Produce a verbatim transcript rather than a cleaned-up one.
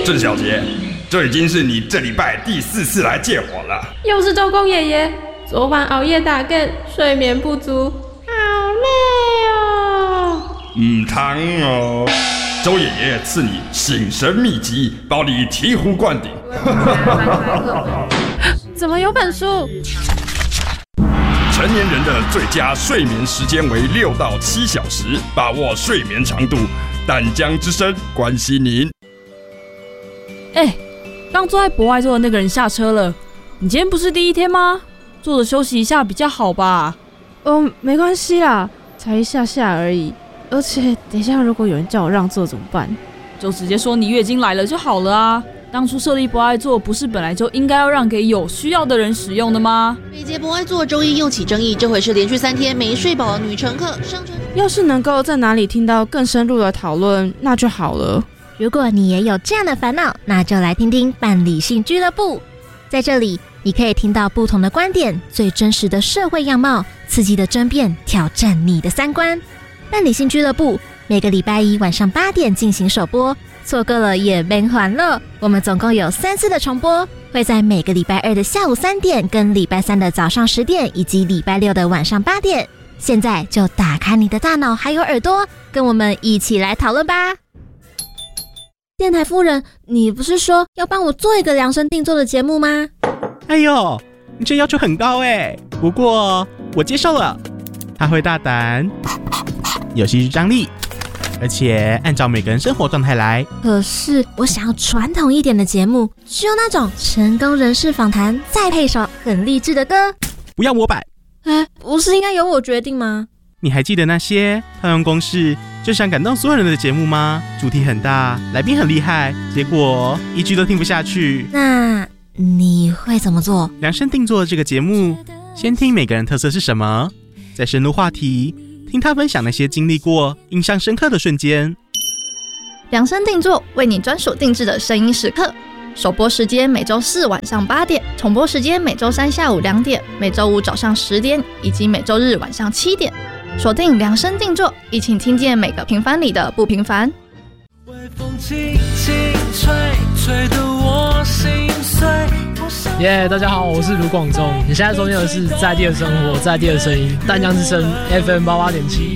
郑小姐，这已经是你这礼拜第四次来借火了。 又是周公爷爷，昨晚熬夜打更，睡眠不足，好累哦。 唔汤哦，周爷爷赐你醒神秘籍，保你醍醐灌顶。 怎么有本书？ 成年人的最佳睡眠时间为六到七小时，把握睡眠长度。淡江之声关心您。 哎，刚坐在博爱座的那个人下车了。你今天不是第一天吗？坐着休息一下比较好吧？ 哦，没关系啦，才一下下而已。而且等一下如果有人叫我让座怎么办？ 就直接说你月经来了就好了啊。当初设立博爱座不是本来就应该要让给有需要的人使用的吗？ 北捷博爱座周一又起争议，这回是连续三天没睡饱的女乘客上车。 要是能够在哪里听到更深入的讨论，那就好了。 如果你也有这样的烦恼，那就来听听伴理性俱乐部。在这里，你可以听到不同的观点，最真实的社会样貌，刺激的争辩，挑战你的三观。伴理性俱乐部每个礼拜一晚上八点进行首播，错过了也没还了。我们总共有三次的重播，会在每个礼拜二的下午三点、跟礼拜三的早上十点，以及礼拜六的晚上八点。现在就打开你的大脑还有耳朵，跟我们一起来讨论吧。电台夫人，你不是说要帮我做一个量身定做的节目吗？ 哎呦，你这要求很高哎，不过我接受了。他会大胆，有戏剧张力，而且按照每个人生活状态来。 可是我想要传统一点的节目，只有那种成功人士访谈，再配首很励志的歌。 不要模板。 哎，不是应该由我决定吗？ 你还记得那些套用公式就想感动所有人的节目吗？主题很大，来宾很厉害，结果一句都听不下去。 那你会怎么做？ 量身定做的这个节目，先听每个人特色是什么，再深入话题，听他分享那些经历过印象深刻的瞬间。 量身定做，为你专属定制的声音时刻。首播时间每周四晚上八点，重播时间每周三下午两点，每周五早上十点，以及每周日晚上七点。锁定量身定做，一起听见每个平凡里的不平凡。 微风轻轻吹，吹得我心碎。 耶、yeah, 大家好，我是卢广仲。你现在收听的是在地的生活，在地的声音，淡江之声 F M 八八点七。